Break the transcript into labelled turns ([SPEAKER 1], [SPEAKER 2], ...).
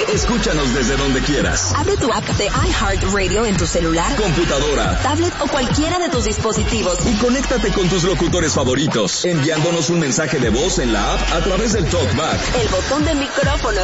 [SPEAKER 1] Escúchanos desde donde quieras.
[SPEAKER 2] Abre tu app de iHeartRadio en tu celular,
[SPEAKER 1] computadora,
[SPEAKER 2] tablet o cualquiera de tus dispositivos
[SPEAKER 1] y conéctate con tus locutores favoritos, enviándonos un mensaje de voz en la app a través del TalkBack.
[SPEAKER 2] El botón de micrófono